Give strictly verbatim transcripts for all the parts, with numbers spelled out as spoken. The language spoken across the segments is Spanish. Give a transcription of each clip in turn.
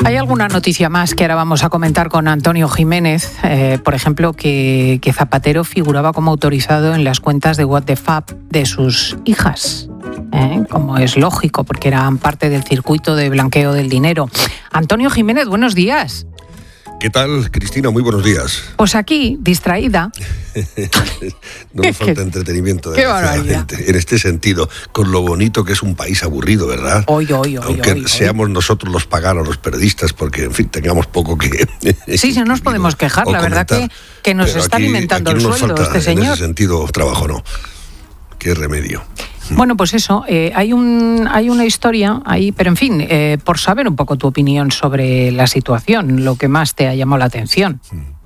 Hay alguna noticia más que ahora vamos a comentar con Antonio Jiménez, eh, por ejemplo, que, que Zapatero figuraba como autorizado en las cuentas de WhatsApp de sus hijas, ¿eh? Como es lógico, porque eran parte del circuito de blanqueo del dinero. Antonio Jiménez, buenos días. ¿Qué tal, Cristina? Muy buenos días. Pues aquí, distraída. No nos falta entretenimiento, qué barbaridad. En este sentido, con lo bonito que es un país aburrido, ¿verdad? Hoy, hoy, hoy. Aunque hoy, seamos hoy. nosotros los paganos, los periodistas, porque, en fin, tengamos poco que... Sí, sí, no nos podemos quejar. La verdad que, que nos Pero está aquí, alimentando aquí el no nos sueldo falta, este señor. En ese sentido, trabajo, ¿no? Qué remedio. Bueno, pues eso, eh, hay un hay una historia ahí, pero en fin, eh, por saber un poco tu opinión sobre la situación, lo que más te ha llamado la atención.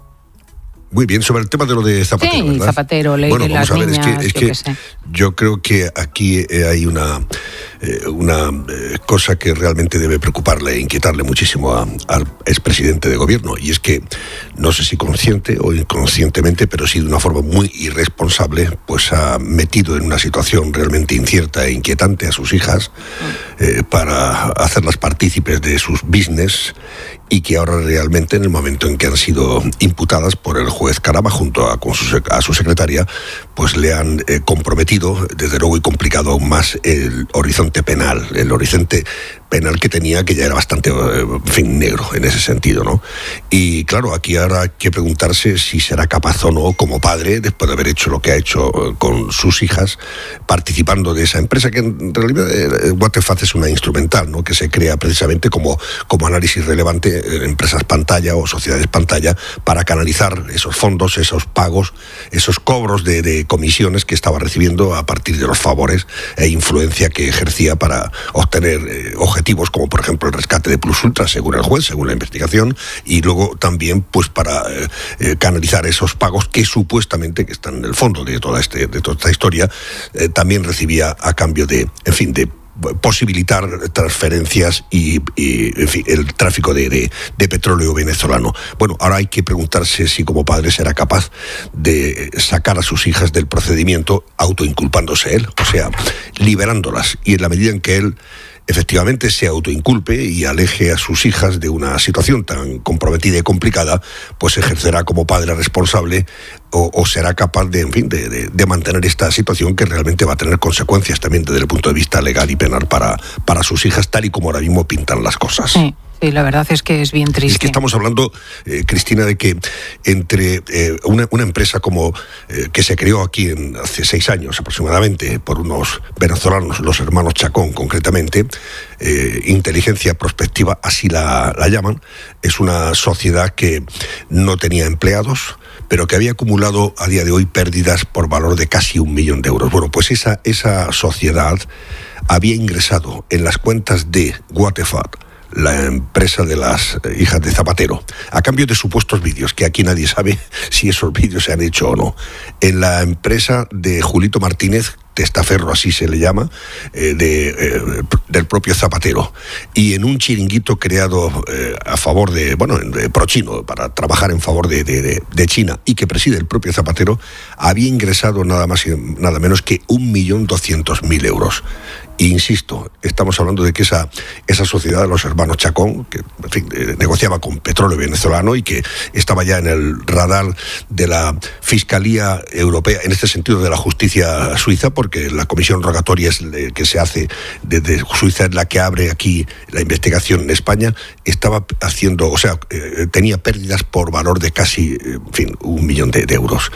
Muy bien, sobre el tema de lo de Zapatero, sí, ¿verdad? Zapatero, ley bueno, de las vamos a ver, niñas, es que, es yo que qué sé. Yo creo que aquí eh, hay una, eh, una eh, cosa que realmente debe preocuparle e inquietarle muchísimo a, al expresidente de gobierno, y es que, no sé si consciente o inconscientemente, pero sí de una forma muy irresponsable, pues ha metido en una situación realmente incierta e inquietante a sus hijas eh, para hacerlas partícipes de sus business, y que ahora realmente, en el momento en que han sido imputadas por el juez Carama junto a, con su, a su secretaria, pues le han eh, comprometido, desde luego, y complicado aún más el horizonte penal, el horizonte penal que tenía, que ya era bastante, en fin, negro en ese sentido, ¿no? Y claro, aquí ahora hay que preguntarse si será capaz o no, como padre, después de haber hecho lo que ha hecho con sus hijas, participando de esa empresa, que en realidad eh, WhatsApp es una instrumental, ¿no? Que se crea precisamente como, como análisis relevante en empresas pantalla o sociedades pantalla, para canalizar esos fondos, esos pagos, esos cobros de, de comisiones que estaba recibiendo a partir de los favores e influencia que ejercía para obtener eh, objetivos como, por ejemplo, el rescate de Plus Ultra, según el juez, según la investigación, y luego también pues para eh, eh, canalizar esos pagos que supuestamente, que están en el fondo de toda, este, de toda esta historia, eh, también recibía a cambio de, en fin, de posibilitar transferencias y, y en fin, el tráfico de, de, de petróleo venezolano. Bueno, ahora hay que preguntarse si como padre será capaz de sacar a sus hijas del procedimiento autoinculpándose él, o sea, liberándolas, y en la medida en que él efectivamente se autoinculpe y aleje a sus hijas de una situación tan comprometida y complicada, pues ejercerá como padre responsable o, o será capaz de, en fin, de, de, de mantener esta situación que realmente va a tener consecuencias también desde el punto de vista legal y penal para, para sus hijas, tal y como ahora mismo pintan las cosas. Sí. Sí, la verdad es que es bien triste. Es que estamos hablando, eh, Cristina, de que entre eh, una, una empresa como eh, que se creó aquí en, hace seis años aproximadamente por unos venezolanos, los hermanos Chacón concretamente, eh, Inteligencia Prospectiva, así la, la llaman, es una sociedad que no tenía empleados, pero que había acumulado a día de hoy pérdidas por valor de casi un millón de euros. Bueno, pues esa, esa sociedad había ingresado en las cuentas de WhatsApp, la empresa de las hijas de Zapatero, a cambio de supuestos vídeos, que aquí nadie sabe si esos vídeos se han hecho o no, en la empresa de Julito Martínez, testaferro así se le llama, eh, de, eh, del propio Zapatero, y en un chiringuito creado eh, a favor de, bueno, de pro-chino, para trabajar en favor de, de, de, de China, y que preside el propio Zapatero, había ingresado nada más y nada menos que un millón doscientos mil euros. E insisto, estamos hablando de que esa, esa sociedad de los hermanos Chacón, que en fin, eh, negociaba con petróleo venezolano y que estaba ya en el radar de la Fiscalía Europea, en este sentido de la justicia suiza, porque la comisión rogatoria es el que se hace desde Suiza, es la que abre aquí la investigación en España, estaba haciendo, o sea, eh, tenía pérdidas por valor de casi, en fin, un millón de, de euros.